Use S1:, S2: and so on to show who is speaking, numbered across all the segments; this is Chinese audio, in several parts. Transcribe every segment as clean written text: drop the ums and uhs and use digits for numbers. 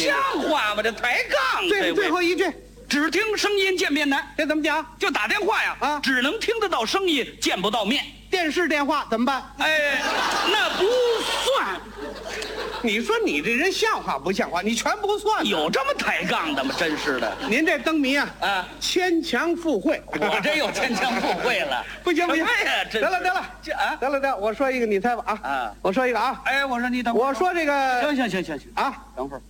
S1: 像话吗？这抬杠，
S2: 最后一句，
S1: 只听声音见面难，
S2: 这怎么讲？
S1: 就打电话呀，
S2: 啊
S1: 只能听得到声音，见不到面。
S2: 电视电话怎么办？
S1: 哎，那不算。
S2: 你说你这人像话不像话？你全不算。
S1: 有这么抬杠的吗？真是的。
S2: 您这灯谜啊，牵强附会。
S1: 我这又牵强附会了。
S2: 不行不行，
S1: 哎呀，
S2: 得了，
S1: 这啊，
S2: 得了，我说一个，你猜吧啊。我说一个啊。
S1: 哎，我说你等会儿。
S2: 我说这个。
S1: 行
S2: 啊，
S1: 等会儿。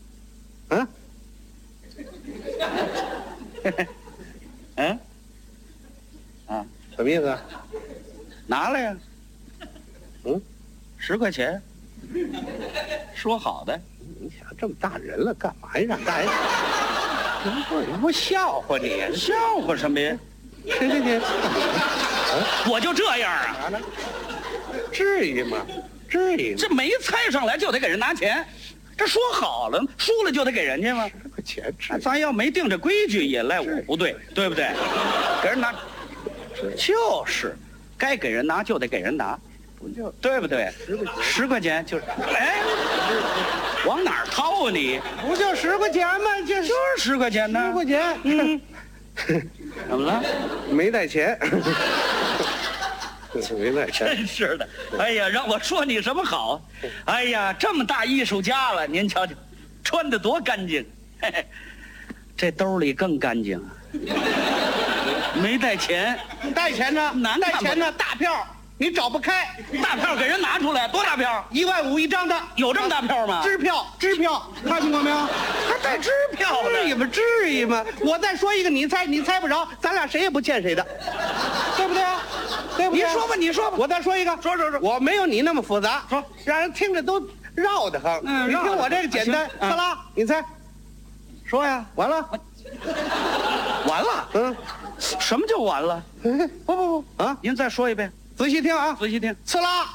S2: 什么意思？
S1: 拿来呀。10块钱。说好的。
S2: 你想这么大人了，干嘛呀？让大人？你不笑话你？
S1: 笑话什么呀？
S2: 谁给你？
S1: 我就这样啊？
S2: 至于吗？至于吗？
S1: 这没猜上来就得给人拿钱，这说好了，输了就得给人家吗
S2: 10块钱，
S1: 咱要没定这规矩也赖我不对，对不对？给人拿，就是该给人拿就得给人拿，
S2: 不就
S1: 对不对？10块钱就是，哎，往哪儿掏啊你？
S2: 不就10块钱吗？就是
S1: 10块钱呢。
S2: 10块钱，
S1: 怎么了？
S2: 没带钱。没带钱，
S1: 真是的。哎呀，让我说你什么好？哎呀，这么大艺术家了，您瞧瞧，穿得多干净，嘿嘿，这兜里更干净。没带钱，
S2: 带钱呢？
S1: 难看吧
S2: 带钱呢？大票你找不开，
S1: 大票给人拿出来，多大票
S2: ？1.5万一张的，
S1: 有这么大票吗？
S2: 支票，看见过没有？
S1: 还带支票的？
S2: 至于吗？我再说一个，你猜不着，咱俩谁也不欠谁的，对不对啊？对不对？
S1: 你说吧。
S2: 我再说一个，
S1: 说。
S2: 我没有你那么复杂，说让人听着都绕得慌。你听我这个简单，克拉，你猜？
S1: 说呀。
S2: 完了。
S1: 完了。什么就完了？不啊！您再说一遍，
S2: 仔细听啊，
S1: 仔细听。
S2: 刺啦。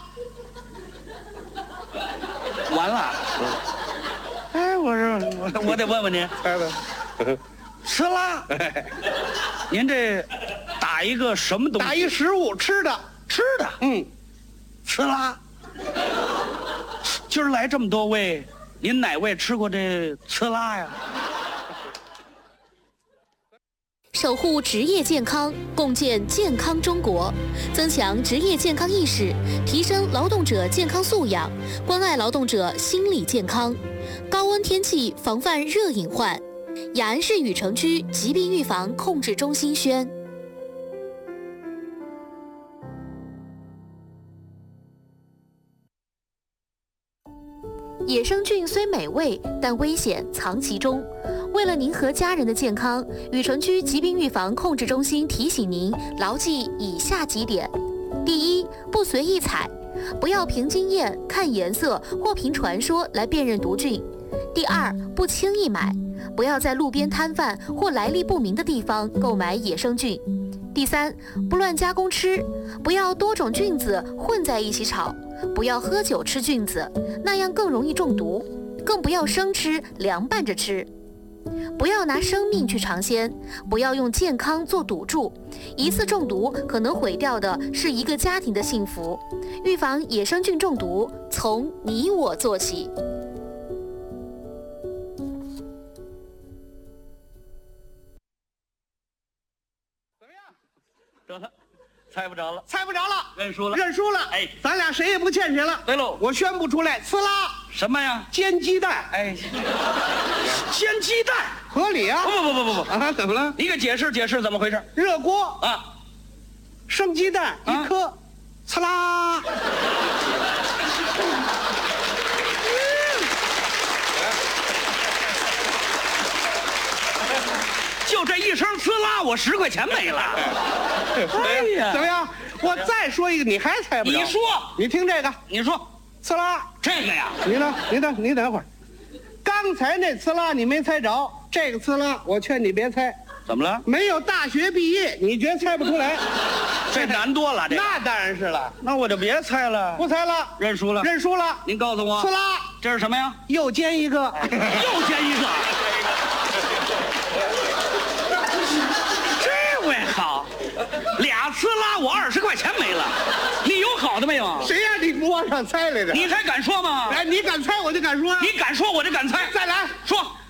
S1: 完了。哎，我得问问您，
S2: 猜吧。
S1: 刺啦。您这打一个什么东西？
S2: 打一食物，吃的。
S1: 刺啦。今儿来这么多位，您哪位吃过这刺啦呀？
S3: 守护职业健康，共建健康中国，增强职业健康意识，提升劳动者健康素养，关爱劳动者心理健康。高温天气防范热隐患。雅安市禹城区疾病预防控制中心宣。野生菌虽美味，但危险藏其中。为了您和家人的健康，禹城区疾病预防控制中心提醒您牢记以下几点：第一，不随意采，不要凭经验、看颜色或凭传说来辨认毒菌；第二，不轻易买，不要在路边摊贩或来历不明的地方购买野生菌；第三，不乱加工吃，不要多种菌子混在一起炒，不要喝酒吃菌子，那样更容易中毒，更不要生吃、凉拌着吃。不要拿生命去尝鲜，不要用健康做赌注，一次中毒可能毁掉的是一个家庭的幸福。预防野生菌中毒，从你我做起。
S2: 怎么样？
S1: 得了，猜不着了，认输了。
S2: 哎，咱俩谁也不欠谁了。
S1: 对喽，
S2: 我宣布出来，呲啦！
S1: 什么呀？
S2: 煎鸡蛋。
S1: 哎，煎鸡蛋
S2: 合理啊！
S1: 不
S2: 啊！怎么了？
S1: 你给解释怎么回事？
S2: 热锅
S1: 啊，
S2: 生鸡蛋1颗，呲啦！
S1: 就这一声呲啦，我10块钱没了。哎呀，
S2: 怎么样？我再说一个，你还猜不着？
S1: 你说，
S2: 你听这个，
S1: 你说，
S2: 呲啦！
S1: 这个呀？
S2: 你等会儿。刚才那呲啦你没猜着，这个呲啦我劝你别猜。
S1: 怎么了？
S2: 没有大学毕业，你绝猜不出来。
S1: 这难多了，这
S2: 那当然是了。
S1: 那我就别猜了，
S2: 不猜了，
S1: 认输了。您告诉我，
S2: 呲啦，
S1: 这是什么呀？
S2: 又煎一个，
S1: 又煎一个。这位好，2呲啦，我20块钱没了。你有好的没有？
S2: 谁让你不往上猜来着？
S1: 你还敢说吗？
S2: 哎，你敢猜我就敢说。
S1: 你敢说我就敢猜。
S2: 再来
S1: 说